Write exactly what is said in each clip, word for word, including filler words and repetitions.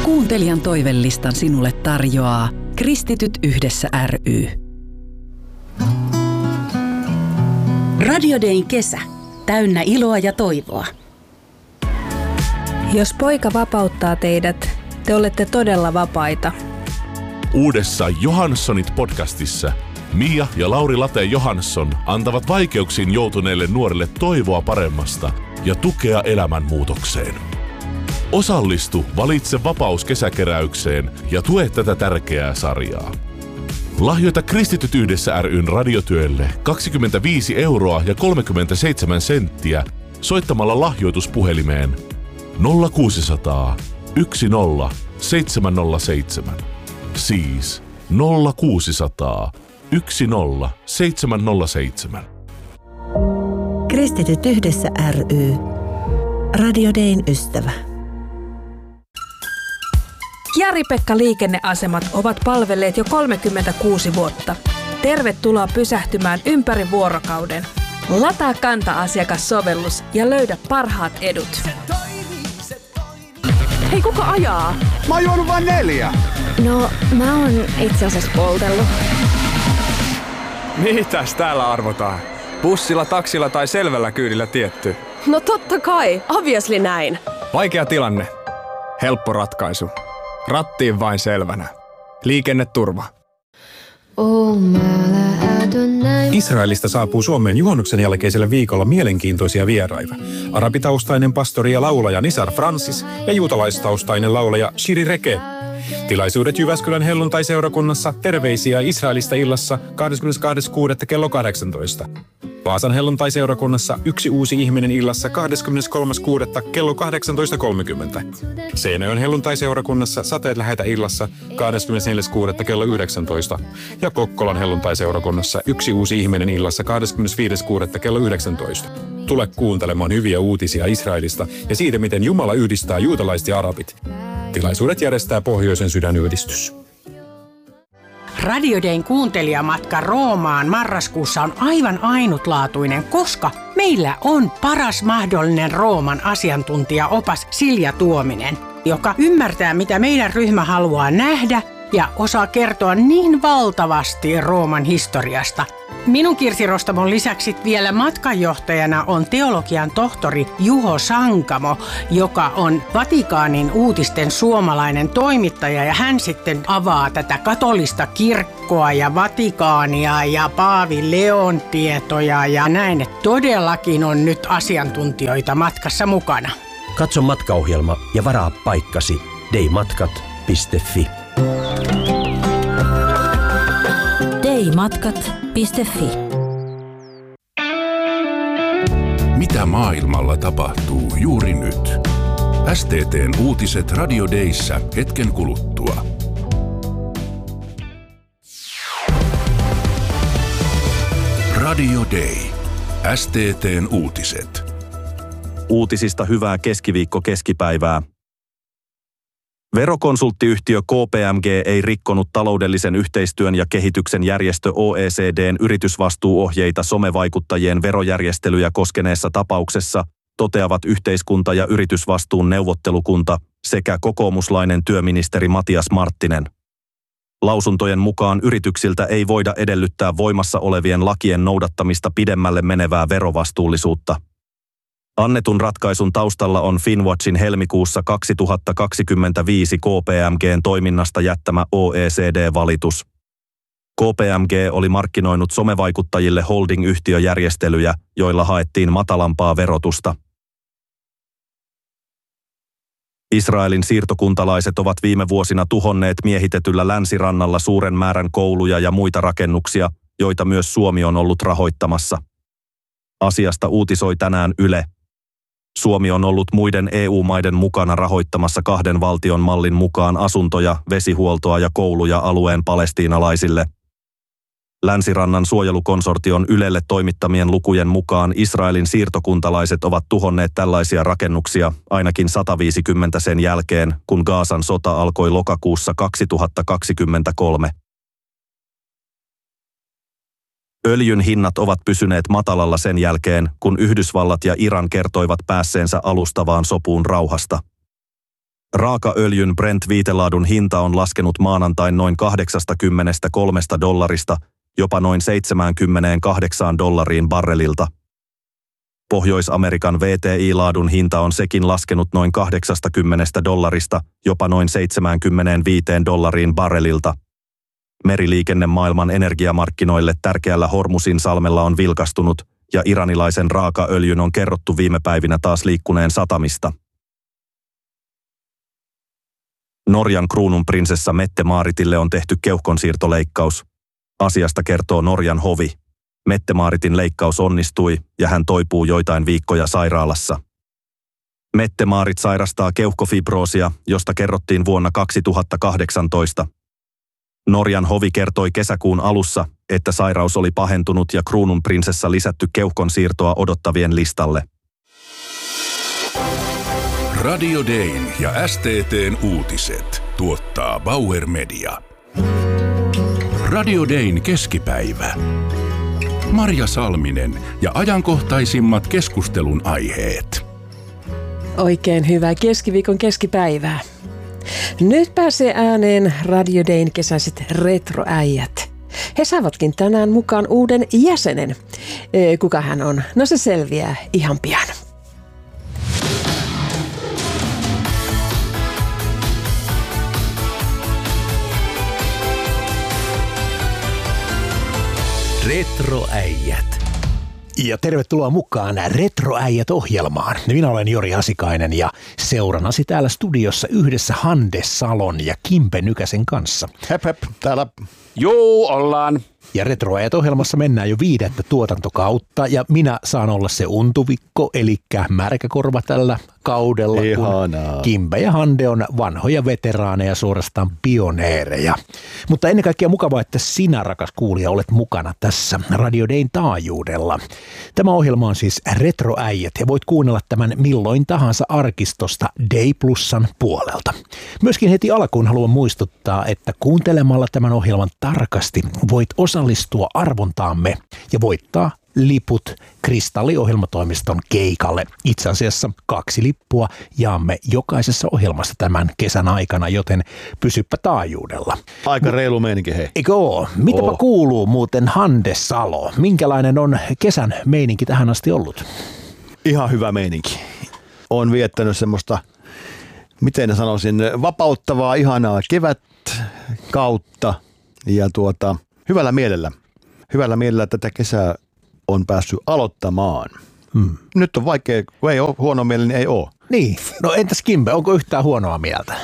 Kuuntelijan toivelistan sinulle tarjoaa Kristityt yhdessä ry. Radio Dayn kesä. Täynnä iloa ja toivoa. Jos poika vapauttaa teidät, te olette todella vapaita. Uudessa Johanssonit podcastissa Mia ja Lauri Late Johansson antavat vaikeuksiin joutuneille nuorille toivoa paremmasta ja tukea elämänmuutokseen. Osallistu Valitse vapaus kesäkeräykseen ja tue tätä tärkeää sarjaa. Lahjoita Kristityt yhdessä ry:n radiotyölle kaksikymmentäviisi euroa ja kolmekymmentäseitsemän senttiä soittamalla lahjoituspuhelimeen nolla kuusisataa yksi nolla seitsemän nolla seitsemän. Siis nolla kuusisataa yksi nolla seitsemän nolla seitsemän. Kristityt yhdessä ry. Radio Dayn ystävä. Jari-Pekka liikenneasemat ovat palvelleet jo kolmekymmentäkuusi vuotta. Tervetuloa pysähtymään ympäri vuorokauden. Lataa Kanta-asiakassovellus ja löydä parhaat edut. Hei, kuka ajaa? Mä oon juonut vain neljä. No, mä oon itse asiassa poltellut. Mitäs täällä arvotaan? Bussilla, taksilla tai selvällä kyydillä tietty? No totta kai, obviously näin. Vaikea tilanne. Helppo ratkaisu. Rattiin vain selvänä. Liikenneturva. Israelista saapuu Suomeen juhannuksen jälkeisellä viikolla mielenkiintoisia vieraita. Arabitaustainen pastori ja laulaja Nisar Francis ja juutalaistaustainen laulaja Shiri Reke. Tilaisuudet Jyväskylän helluntaiseurakunnassa Terveisiä Israelista illassa kahdeskymmenestoinen kuudetta kello kahdeksantoista. Vaasan helluntaiseurakunnassa Yksi uusi ihminen illassa kahdeskymmeneskolmas kuudetta kello kahdeksantoista kolmekymmentä. Seinäjoen helluntaiseurakunnassa Sateet lähetä illassa kahdeskymmenesneljäs kuudetta kello yhdeksäntoista. Ja Kokkolan helluntaiseurakunnassa Yksi uusi ihminen illassa kahdeskymmenesviides kuudetta kello yhdeksäntoista. Tule kuuntelemaan hyviä uutisia Israelista ja siitä, miten Jumala yhdistää juutalaiset ja arabit. Tilaisuudet järjestää Pohjoisen sydänyhdistys. Radio Dayn kuuntelijamatka Roomaan marraskuussa on aivan ainutlaatuinen, koska meillä on paras mahdollinen Rooman asiantuntijaopas Silja Tuominen, joka ymmärtää, mitä meidän ryhmä haluaa nähdä ja osaa kertoa niin valtavasti Rooman historiasta. Minun Kirsi Rostamon lisäksi vielä matkanjohtajana on teologian tohtori Juho Sankamo, joka on Vatikaanin uutisten suomalainen toimittaja, ja hän sitten avaa tätä katolista kirkkoa ja Vatikaania ja Paavi Leon tietoja ja näin, että todellakin on nyt asiantuntijoita matkassa mukana. Katso matkaohjelma ja varaa paikkasi daymatkat piste fi. daymatkat piste fi. Mitä maailmalla tapahtuu juuri nyt? S T T:n uutiset Radio Dayssä hetken kuluttua. Radio Day. S T T:n uutiset. Uutisista hyvää keskiviikko-keskipäivää. Verokonsulttiyhtiö K P M G ei rikkonut taloudellisen yhteistyön ja kehityksen järjestö O E C D:n yritysvastuuohjeita somevaikuttajien verojärjestelyjä koskeneessa tapauksessa, toteavat yhteiskunta- ja yritysvastuun neuvottelukunta sekä kokoomuslainen työministeri Matias Marttinen. Lausuntojen mukaan yrityksiltä ei voida edellyttää voimassa olevien lakien noudattamista pidemmälle menevää verovastuullisuutta. Annetun ratkaisun taustalla on Finwatchin helmikuussa kaksituhattakaksikymmentäviisi K P M G:n toiminnasta jättämä O E C D-valitus. K P M G oli markkinoinut somevaikuttajille holding-yhtiöjärjestelyjä, joilla haettiin matalampaa verotusta. Israelin siirtokuntalaiset ovat viime vuosina tuhonneet miehitetyllä länsirannalla suuren määrän kouluja ja muita rakennuksia, joita myös Suomi on ollut rahoittamassa. Asiasta uutisoi tänään Yle. Suomi on ollut muiden E U-maiden mukana rahoittamassa kahden valtion mallin mukaan asuntoja, vesihuoltoa ja kouluja alueen palestiinalaisille. Länsirannan suojelukonsortion Ylelle toimittamien lukujen mukaan Israelin siirtokuntalaiset ovat tuhonneet tällaisia rakennuksia ainakin sata viisikymmentä sen jälkeen, kun Gazan sota alkoi lokakuussa kaksituhattakaksikymmentäkolme. Öljyn hinnat ovat pysyneet matalalla sen jälkeen, kun Yhdysvallat ja Iran kertoivat päässeensä alustavaan sopuun rauhasta. Raakaöljyn Brent-viitelaadun hinta on laskenut maanantain noin kahdeksankymmentäkolme dollarista jopa noin seitsemänkymmentäkahdeksan dollariin barrelilta. Pohjois-Amerikan V T I-laadun hinta on sekin laskenut noin kahdeksankymmentä dollarista jopa noin seitsemänkymmentäviisi dollariin barrelilta. Meriliikenne maailman energiamarkkinoille tärkeällä Hormusin salmella on vilkastunut ja iranilaisen raakaöljyn on kerrottu viime päivinä taas liikkuneen satamista. Norjan kruununprinsessa Mette-Maaritille on tehty keuhkonsiirtoleikkaus. Asiasta kertoo Norjan hovi. Mette-Maaritin leikkaus onnistui ja hän toipuu joitain viikkoja sairaalassa. Mette-Maarit sairastaa keuhkofibroosia, josta kerrottiin vuonna kaksituhattakahdeksantoista. Norjan hovi kertoi kesäkuun alussa, että sairaus oli pahentunut ja kruununprinsessa lisätty keuhkonsiirtoa odottavien listalle. Radio Dayn ja S T T:n uutiset tuottaa Bauer Media. Radio Dayn keskipäivä. Marja Salminen ja ajankohtaisimmat keskustelun aiheet. Oikein hyvää keskiviikon keskipäivää. Nyt pääsee ääneen Radio Dayn kesäiset retroäijät. He saavatkin tänään mukaan uuden jäsenen. Kuka hän on? No se selviää ihan pian. Retroäijät. Ja tervetuloa mukaan Retroäijät-ohjelmaan. Minä olen Jori Asikainen ja seurannasi täällä studiossa yhdessä Hande Salon ja Kimpe Nykäsen kanssa. Hep hep, täällä. Joo, ollaan. Ja Retroäijät-ohjelmassa mennään jo viidettä tuotantokautta ja minä saan olla se untuvikko, eli märkäkorva tällä kaudella, Ihanaa. Kun Kimpe ja Hande on vanhoja veteraaneja, suorastaan pioneereja. Mutta ennen kaikkea mukavaa, että sinä, rakas kuulija, olet mukana tässä Radio Dayn taajuudella. Tämä ohjelma on siis Retroäijät ja voit kuunnella tämän milloin tahansa arkistosta Day Plusan puolelta. Myöskin heti alkuun haluan muistuttaa, että kuuntelemalla tämän ohjelman tarkasti voit osallistua arvontaamme ja voittaa liput Kristalliohjelmatoimiston keikalle. Itse asiassa kaksi lippua jaamme jokaisessa ohjelmassa tämän kesän aikana, joten pysyppä taajuudella. Aika reilu meininki, hei. Eikö oo? Mitäpä Oo. kuuluu muuten Hande Salo? Minkälainen on kesän meininki tähän asti ollut? Ihan hyvä meininki. Olen viettänyt semmoista, miten sanoisin, vapauttavaa, ihanaa kevätkautta ja tuota, hyvällä mielellä. Hyvällä mielellä tätä kesää on päässyt aloittamaan. Hmm. Nyt on vaikea, kun ei ole huono mieli, niin ei ole. Niin. No entäs Kimpe, onko yhtään huonoa mieltä?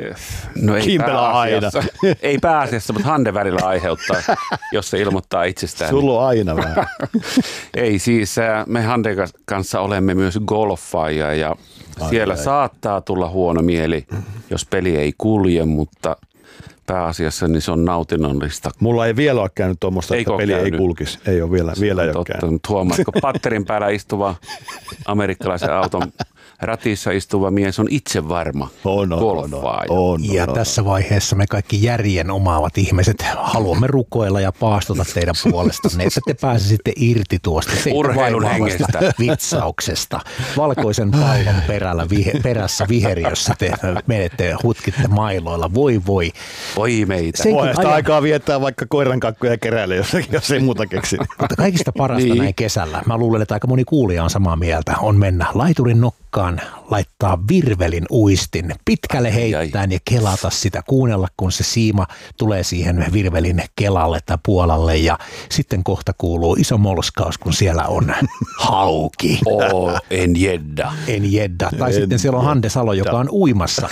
No ei Kimpelä aina. Ei pääasiassa, mutta Hande välillä aiheuttaa, jos se ilmoittaa itsestään. Sulla on aina vähän. Ei siis, me Hande kanssa olemme myös golfaajia ja ai, siellä ai. saattaa tulla huono mieli, jos peli ei kulje, mutta pääasiassa niin se on nautinnollista. Mulla ei vielä ole käynyt tuommoista, että peli käynyt. ei kulkisi. Ei ole vielä, vielä ei ole käynyt. Huomaatko, patterin päällä istuva amerikkalaisen auton ratissa istuva mies on itse varma on, on, golfaaja. On, on, ja on, tässä vaiheessa me kaikki järjen omaavat ihmiset haluamme rukoilla ja paastota teidän puolestanne, että te pääsisitte irti tuosta urheilun hengestä vitsauksesta. Valkoisen pallon perällä, vihe, perässä viheriössä te menette, hutkitte mailoilla. Voi voi. Voi meitä. Voi sitä ajan... aikaa viettää vaikka koirankakkuja keräilee jossakin, jos ei muuta keksi. Mutta kaikista parasta niin. näin kesällä, mä luulen, että aika moni kuulija on samaa mieltä, on mennä laiturin nokkaan, laittaa virvelin uistin pitkälle heittäen ja kelata sitä, kuunnella kun se siima tulee siihen virvelin kelalle tai puolalle ja sitten kohta kuuluu iso molskaus, kun siellä on hauki. Oh, en jedda. En jedda. Tai en sitten siellä on Hande Salo, joka on uimassa.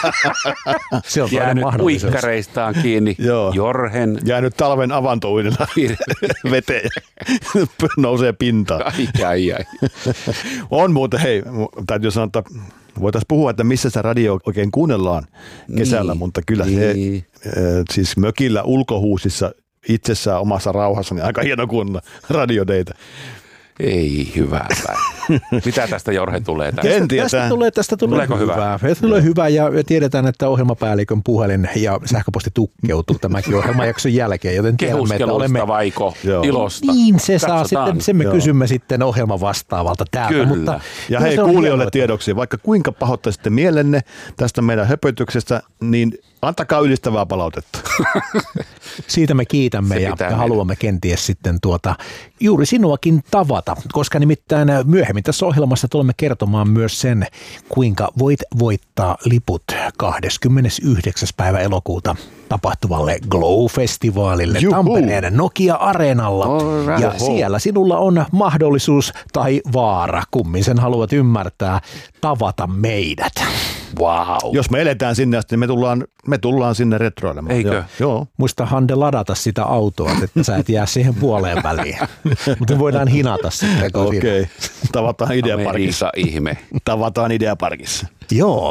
Se on toinen mahdollisuus. Uikkareistaan kiinni. Joo. Jorhen. Jäänyt talven avantouinilla veteen. Nousee pintaan. Ai, ai, ai. On muuten, hei, täytyy sanoa, että voitaisiin puhua, että missä sitä radio oikein kuunnellaan kesällä, niin, mutta kyllä niin. se, siis mökillä ulkohuusissa itsessään omassa rauhassa, niin aika hieno kuunnella Radio Daytä. Ei hyvää päivää. Mitä tästä Jorhe tulee? En tiedä. Tästä tulee, tästä tulee Tuleeko hyvää. hyvää? Tästä tulee hyvää ja tiedetään, että ohjelmapäällikön puhelin ja sähköposti tukkeutuu tämänkin ohjelmajakson jälkeen, joten tiedämme, että olemme... vaiko ilosta? Niin, se saa Katsotaan. sitten, sen me Joo. kysymme sitten ohjelman vastaavalta täältä. Kyllä. Mutta Ja kyllä hei se on kuulijoille hienoa, tiedoksi, vaikka kuinka pahoittaisitte mielenne tästä meidän höpötyksestä, niin antakaa ylistävää palautetta. Siitä me kiitämme Se ja, pitää ja meidän. haluamme kenties sitten tuota, juuri sinuakin tavata, koska nimittäin myöhemmin tässä ohjelmassa tulemme kertomaan myös sen, kuinka voit voittaa liput kahdeskymmenesyhdeksäs päivä elokuuta tapahtuvalle Glow-festivaalille Juhu. Tampereen Nokia-areenalla. Alright. Ja siellä sinulla on mahdollisuus tai vaara, kummin sen haluat ymmärtää, tavata meidät. Wow. Jos me eletään sinne asti, niin me tullaan, me tullaan sinne retroilemaan. Eikö? Joo. Joo. Muista Hande ladata sitä autoa, että sä et jää siihen puoleen väliin. Mutta me voidaan hinata sitten. Okei. Okay. Tavataan Ideaparkissa. Amerikka ihme. Tavataan Ideaparkissa. Joo.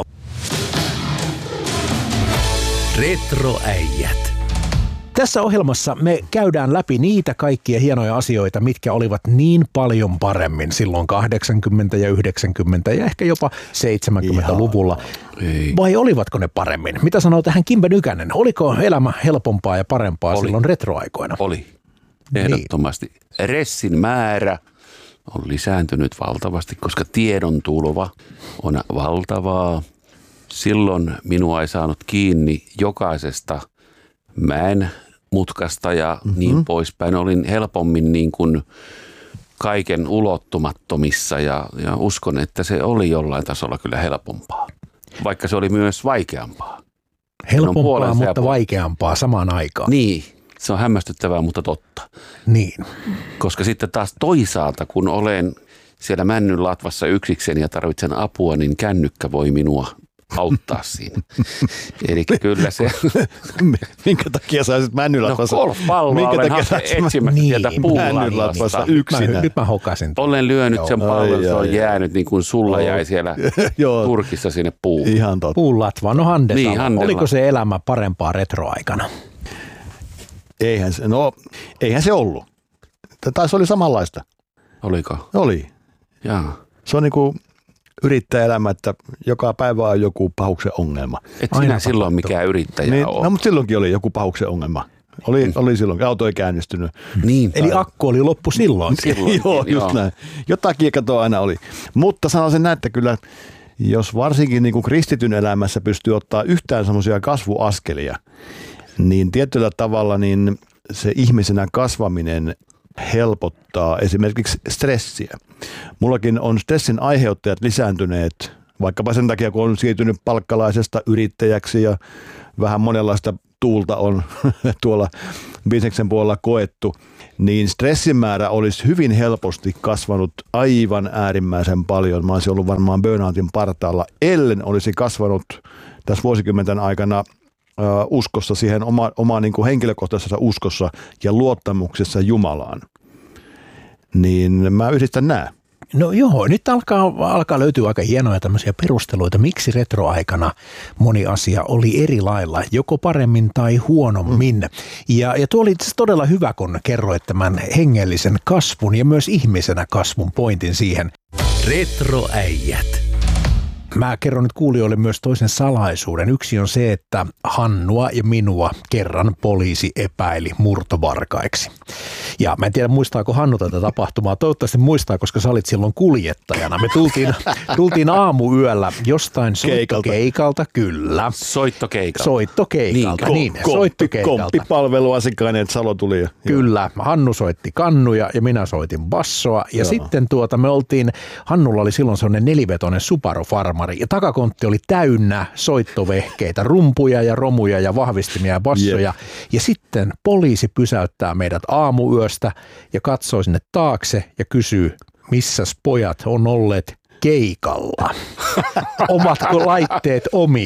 Retroäijät. Tässä ohjelmassa me käydään läpi niitä kaikkia hienoja asioita, mitkä olivat niin paljon paremmin silloin kahdeksankymmentä- ja yhdeksänkymmentä- ja ehkä jopa seitsemänkymmentäluvulla. Ei. Vai olivatko ne paremmin? Mitä sanoo tähän Kimbe Nykänen? Oliko elämä helpompaa ja parempaa Oli. silloin retroaikoina? Oli. Ehdottomasti. Niin. Ressin määrä on lisääntynyt valtavasti, koska tiedon tulva on valtavaa. Silloin minua ei saanut kiinni jokaisesta mäen mutkasta ja mm-hmm. niin poispäin. Olin helpommin niin kuin kaiken ulottumattomissa ja, ja uskon, että se oli jollain tasolla kyllä helpompaa, vaikka se oli myös vaikeampaa. Helpompaa, mutta vaikeampaa samaan aikaan. Niin, se on hämmästyttävää, mutta totta. Niin. Koska sitten taas toisaalta, kun olen siellä männyn latvassa yksikseen ja tarvitsen apua, niin kännykkä voi minua auttaa siinä. Eli kyllä se... Minkä takia sä olisit männylatvassa? No golfpalloa olen etsimässä Niin, sieltä puulatvasta yksinä. Nyt mä hokasin. Olen lyönyt Joo. sen pallon, se on jäänyt niin kuin sulla Joo. jäi siellä Joo. Turkissa sinne puuhun. Ihan totta. Puulatva, no Handesalla. Niin, Handella. Oliko se elämä parempaa retroaikana? Eihän se, no, eihän se ollut. Tai se oli samanlaista. Oliko? Oli. Jaa. Se on niin kuin yrittäjäelämä, että joka päivä on joku pahuksen ongelma. Et sinä silloin mikään yrittäjä niin, ole. no, mutta silloinkin oli joku pahuksen ongelma. Oli, mm. oli silloin, auto ei käännistynyt. Niin. Eli akku oli loppu silloin. Silloinkin, joo, just joo. näin. Jotakin katoa aina oli. Mutta sanoisin näin, että kyllä jos varsinkin niin kuin kristityn elämässä pystyy ottaa yhtään semmoisia kasvuaskelia, niin tietyllä tavalla niin se ihmisenä kasvaminen helpottaa esimerkiksi stressiä. Mullakin on stressin aiheuttajat lisääntyneet, vaikkapa sen takia, kun on siirtynyt palkkalaisesta yrittäjäksi ja vähän monenlaista tuulta on tuolla bisneksen puolella koettu, niin stressin määrä olisi hyvin helposti kasvanut aivan äärimmäisen paljon. Mä olisin ollut varmaan burnoutin partaalla, ellen olisi kasvanut tässä vuosikymmenten aikana Uh, uskossa siihen oma, oma niin kuin henkilökohtaisessa uskossa ja luottamuksessa Jumalaan, niin mä yhdistän nää. No joo, nyt alkaa, alkaa löytyä aika hienoja tämmöisiä perusteluita, miksi retroaikana moni asia oli eri lailla, joko paremmin tai huonommin. Mm. Ja, ja tuo oli todella hyvä, kun kerroit tämän hengellisen kasvun ja myös ihmisenä kasvun pointin siihen. Retroäijät. Mä kerron nyt kuulijoille myös toisen salaisuuden. Yksi on se, että Hannua ja minua kerran poliisi epäili murtovarkaiksi. Ja mä en tiedä, muistaako Hannu tätä tapahtumaa. Toivottavasti muistaa, koska sä olit silloin kuljettajana. Me tultiin, tultiin aamuyöllä jostain soittokeikalta, kyllä. Soittokeikalta. Soittokeikalta, niin. niin Kom- soittokeikalta. Komppipalveluasikainen, että Salo tuli. Jo. Kyllä, Hannu soitti kannuja ja minä soitin bassoa. Ja Joo. sitten tuota me oltiin, Hannulla oli silloin sellainen nelivetoinen Subaru Farmari. Ja takakontti oli täynnä soittovehkeitä, rumpuja ja romuja ja vahvistimia ja bassoja. Yep. Ja sitten poliisi pysäyttää meidät aamuyöstä ja katsoo sinne taakse ja kysyy, missäs pojat on olleet keikalla. Ovatko laitteet omia?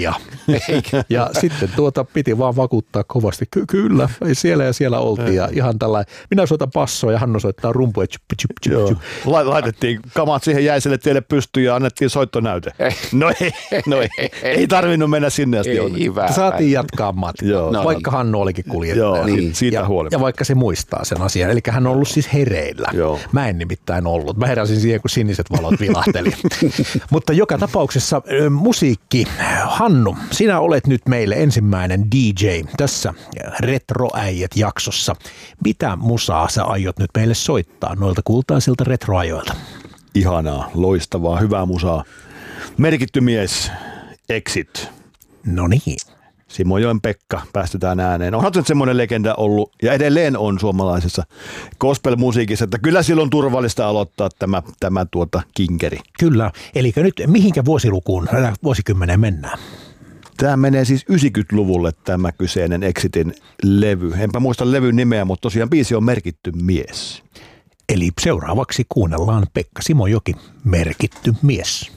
Ja sitten tuota piti vaan vakuuttaa kovasti. Ky- kyllä, siellä ja siellä oltiin ja ihan tällainen. Minä soitan passoa ja Hannu soittaa rumpuja. Laitettiin kamat siihen jäiselle tielle pystyyn ja annettiin soittonäyte. No ei, no ei, ei tarvinnut mennä sinne asti. Saatiin jatkaa matkaa, no, vaikka Hannu olikin kuljettaja. Joo, niin. Siitä ja, huolimatta. ja vaikka se muistaa sen asian. Eli hän on ollut siis hereillä. Joo. Mä en nimittäin ollut. Mä heräsin siihen, kun siniset valot vilahteli. Mutta joka tapauksessa musiikki. Hannu, sinä olet nyt meille ensimmäinen D J tässä Retroäijät-jaksossa. Mitä musaa sä aiot nyt meille soittaa noilta kultaisilta retroajoilta? Ihanaa, loistavaa, hyvää musaa. Merkitty mies, Exit. No niin. Simojoen Pekka, päästetään ääneen. Onhan se semmoinen legenda ollut ja edelleen on suomalaisessa gospel-musiikissa, että kyllä silloin turvallista aloittaa tämä, tämä tuota kinkeri. Kyllä, eli nyt mihinkä vuosilukuun, vuosikymmeneen mennään? Tämä menee siis yhdeksänkymmentäluvulle tämä kyseinen Exitin levy. Enpä muista levyn nimeä, mutta tosiaan biisi on Merkitty mies. Eli seuraavaksi kuunnellaan Pekka Simojoki, Merkitty mies.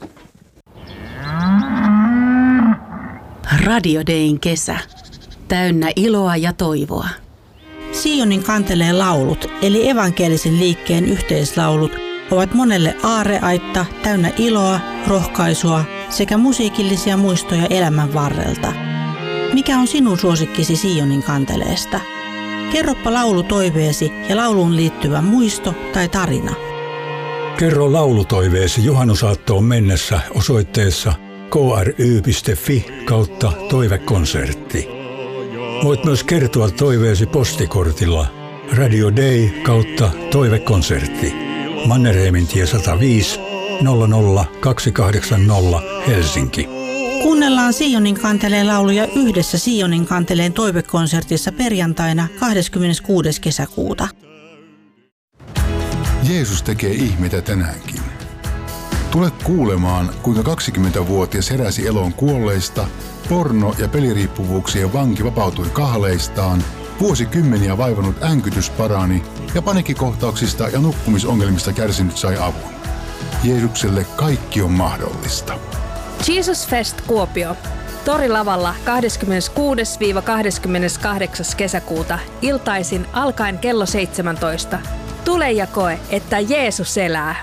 Radio Dayn kesä. Täynnä iloa ja toivoa. Sionin kantelee laulut, eli evankelisen liikkeen yhteislaulut, ovat monelle aarreaitta täynnä iloa, rohkaisua sekä musiikillisia muistoja elämän varrelta. Mikä on sinun suosikkisi Sionin kanteleesta? Kerropa laulutoiveesi ja lauluun liittyvä muisto tai tarina. Kerro laulutoiveesi juhannusaattoon mennessä osoitteessa k r y piste f i kautta toivekonsertti. Voit myös kertoa toiveesi postikortilla Radio Day kautta toivekonsertti. Mannerheimin tie sata viisi nolla nolla kaksi kahdeksan nolla Helsinki. Kuunnellaan Sionin kanteleen lauluja yhdessä Sionin kanteleen toivekonsertissa perjantaina kahdeskymmeneskuudes kesäkuuta. Jeesus tekee ihmeitä tänäänkin. Tule kuulemaan, kuinka kaksikymmentävuotias heräsi eloon kuolleista, porno- ja peliriippuvuuksien vanki vapautui kahleistaan, vuosikymmeniä vaivannut änkytys parani ja paniikkikohtauksista ja nukkumisongelmista kärsinyt sai avun. Jeesukselle kaikki on mahdollista. Jesus Fest Kuopio. Torilavalla kahdeskymmeneskuudes kahdeskymmeneskahdeksas kesäkuuta iltaisin alkaen kello seitsemäntoista. Tule ja koe, että Jeesus elää.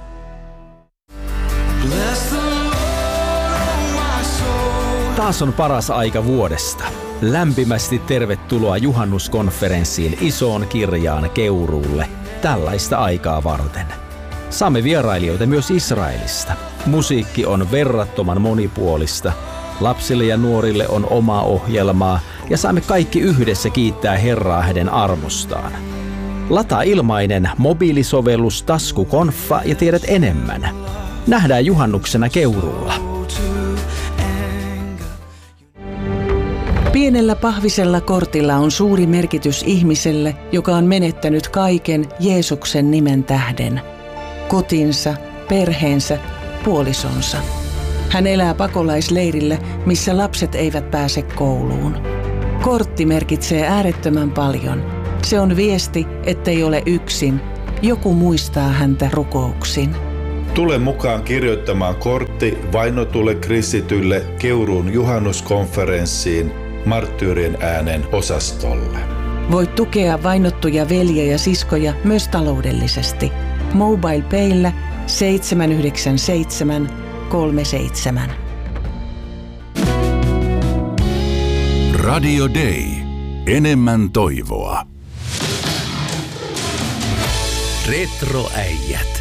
Taas on paras aika vuodesta. Lämpimästi tervetuloa juhannuskonferenssiin isoon kirjaan Keuruulle tällaista aikaa varten. Saamme vierailijoita myös Israelista. Musiikki on verrattoman monipuolista. Lapsille ja nuorille on omaa ohjelmaa ja saamme kaikki yhdessä kiittää Herraa hänen armostaan. Lataa ilmainen mobiilisovellus Taskukonfa ja tiedät enemmän. Nähdään juhannuksena Keuruulla. Pienellä pahvisella kortilla on suuri merkitys ihmiselle, joka on menettänyt kaiken Jeesuksen nimen tähden. Kotinsa, perheensä, puolisonsa. Hän elää pakolaisleirillä, missä lapset eivät pääse kouluun. Kortti merkitsee äärettömän paljon. Se on viesti, ettei ole yksin. Joku muistaa häntä rukouksin. Tule mukaan kirjoittamaan kortti vainotulle kristitylle Keuruun juhannuskonferenssiin Marttyyrien äänen osastolle. Voit tukea vainottuja veljiä ja siskoja myös taloudellisesti. Mobile Payllä seitsemän yhdeksän seitsemän kolme seitsemän. Radio Day. Enemmän toivoa. Retroäijät.